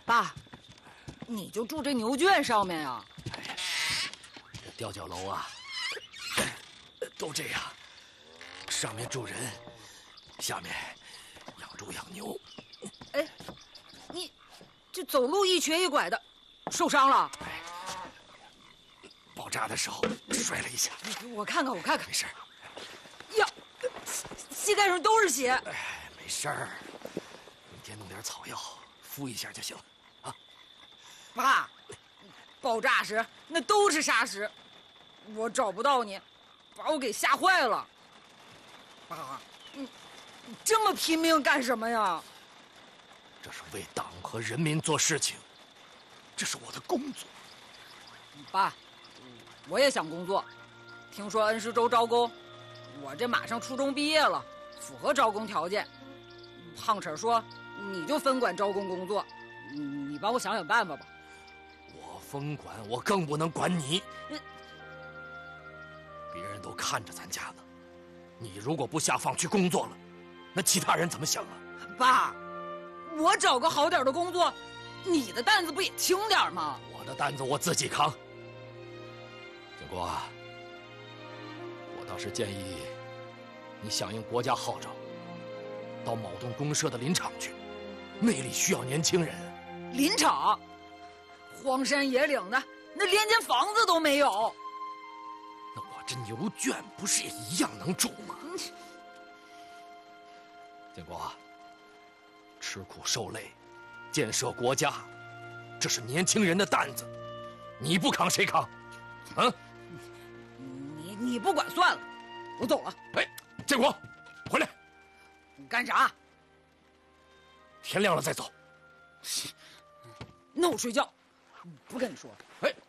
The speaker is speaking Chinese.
爸，你就住这牛圈上面呀？ 这吊脚楼啊，都这样，上面住人，下面养猪养牛。 哎，你这走路一瘸一拐的，受伤了？ 爆炸的时候摔了一下。 我看看，我看看。 没事。 呀，膝盖上都是血。 哎，没事儿，明天弄点草药敷一下就行了。啊， 爸，爆炸时那都是沙石，我找不到你，把我给吓坏了。爸，你这么拼命干什么呀？ 这是为党和人民做事情，这是我的工作。 爸，我也想工作，听说恩施州招工，我这马上初中毕业了，符合招工条件。胖婶说你就分管招工工作，你帮我想想办法吧。 我分管，我更不能管你。别人都看着咱家呢，你如果不下放去工作了，那其他人怎么想啊？ 爸，我找个好点的工作，你的担子不也轻点吗？ 我的担子我自己扛。建国啊，我倒是建议你响应国家号召，到某栋公社的林场去，那里需要年轻人。 林场，荒山野岭的，那连间房子都没有。 那我这牛圈不是也一样能住吗？建国啊，吃苦受累，建设国家，这是年轻人的担子，你不扛谁扛？啊？ 你不管算了，我走了。 哎，建国，回来！ 你干啥？ 天亮了再走。 那我睡觉，不跟你说了。 哎，